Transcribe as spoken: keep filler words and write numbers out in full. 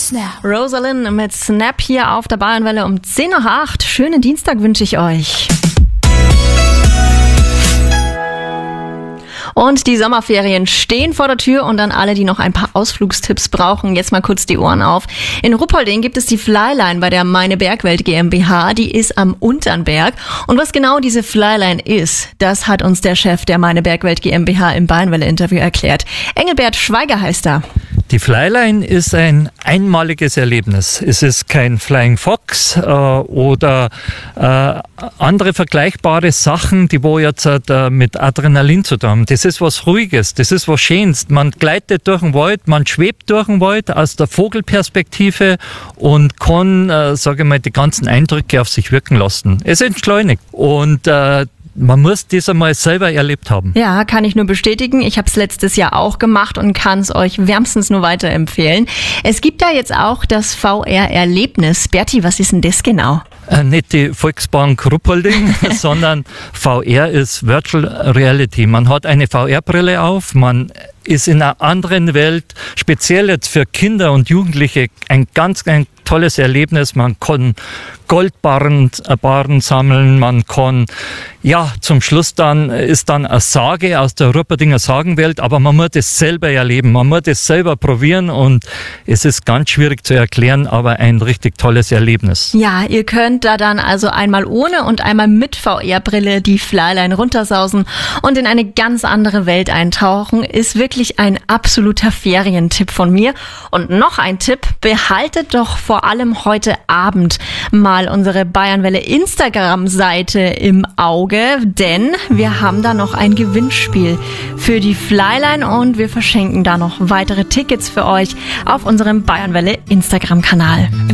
Snap. Rosalind mit Snap hier auf der Bayernwelle um zehn nach acht. Schönen Dienstag wünsche ich euch. Und die Sommerferien stehen vor der Tür und an alle, die noch ein paar Ausflugstipps brauchen, jetzt mal kurz die Ohren auf. In Ruppolding gibt es die Flyline bei der Meine Bergwelt GmbH, die ist am Unternberg. Und was genau diese Flyline ist, das hat uns der Chef der Meine Bergwelt GmbH im Bayernwelle-Interview erklärt. Engelbert Schweiger heißt er. Die Flyline ist ein einmaliges Erlebnis. Es ist kein Flying Fox äh, oder äh, andere vergleichbare Sachen, die wo jetzt äh, mit Adrenalin zu tun haben. Das ist was Ruhiges, das ist was Schönes. Man gleitet durch den Wald, man schwebt durch den Wald aus der Vogelperspektive und kann, äh, sage ich mal, die ganzen Eindrücke auf sich wirken lassen. Es entschleunigt und äh, man muss das einmal selber erlebt haben. Ja, kann ich nur bestätigen. Ich habe es letztes Jahr auch gemacht und kann es euch wärmstens nur weiterempfehlen. Es gibt da jetzt auch das V R-Erlebnis. Berti, was ist denn das genau? Äh, nicht die Volksbank Ruppolding, sondern V R ist Virtual Reality. Man hat eine V R-Brille auf, man ist in einer anderen Welt, speziell jetzt für Kinder und Jugendliche ein ganz, ein tolles Erlebnis. Man kann Goldbarren äh, Barren sammeln, man kann, ja, zum Schluss dann ist dann eine Sage aus der Rupperdinger Sagenwelt, aber man muss das selber erleben, man muss das selber probieren und es ist ganz schwierig zu erklären, aber ein richtig tolles Erlebnis. Ja, ihr könnt da dann also einmal ohne und einmal mit V R-Brille die Flyline runtersausen und in eine ganz andere Welt eintauchen. Ist wirklich ein absoluter Ferientipp von mir. Und noch ein Tipp, behaltet doch vor allem heute Abend mal unsere Bayernwelle Instagram-Seite im Auge, denn wir haben da noch ein Gewinnspiel für die Flyline und wir verschenken da noch weitere Tickets für euch auf unserem Bayernwelle Instagram-Kanal.